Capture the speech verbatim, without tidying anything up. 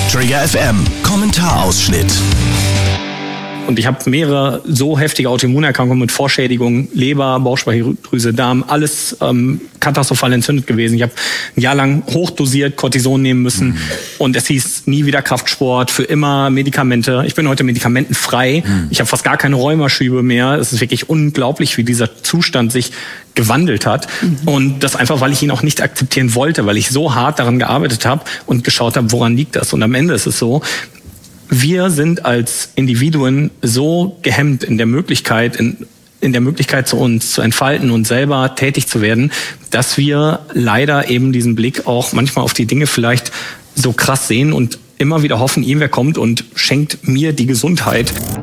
Trigger F M, Kommentarausschnitt. Und ich habe mehrere so heftige Autoimmunerkrankungen mit Vorschädigungen, Leber, Bauchspeicheldrüse, Darm, alles ähm, katastrophal entzündet gewesen. Ich habe ein Jahr lang hochdosiert Cortison nehmen müssen mhm. und es hieß nie wieder Kraftsport, für immer Medikamente. Ich bin heute medikamentenfrei. Mhm. Ich habe fast gar keine Rheumaschübe mehr. Es ist wirklich unglaublich, wie dieser Zustand sich gewandelt hat. Mhm. Und das einfach, weil ich ihn auch nicht akzeptieren wollte, weil ich so hart daran gearbeitet habe und geschaut habe, woran liegt das. Und am Ende ist es so, wir sind als Individuen so gehemmt in der Möglichkeit, in, in der Möglichkeit zu uns zu entfalten und selber tätig zu werden, dass wir leider eben diesen Blick auch manchmal auf die Dinge vielleicht so krass sehen und immer wieder hoffen, irgendwer kommt und schenkt mir die Gesundheit.